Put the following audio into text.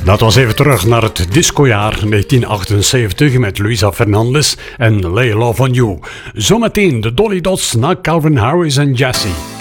Dat was even terug naar het discojaar 1978 met Luisa Fernandez en Lay Love on You. Zometeen de Dolly Dots naar Calvin Harris en Jesse.